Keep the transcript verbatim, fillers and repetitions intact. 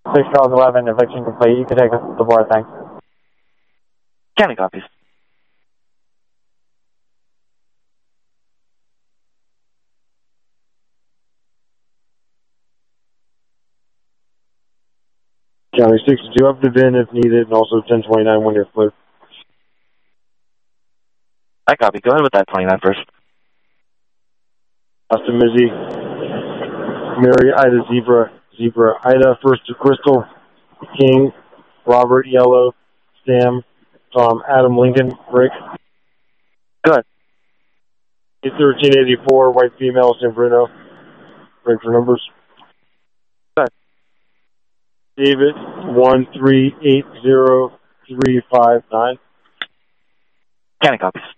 six Charles eleven, eviction complete. You can take us to the board, thanks. County copies. County six, do you have the V I N if needed, and also ten twenty-nine when you're clear? I copy. Go ahead with that twenty-nine first. Austin Mizzy, Mary Ida Zebra, Zebra Ida, first to Crystal, King, Robert Yellow, Sam, Tom, Adam Lincoln, Rick. Good. thirteen eighty-four, white female, San Bruno. Break for numbers. Good. David, one three eight zero three five nine. County copies.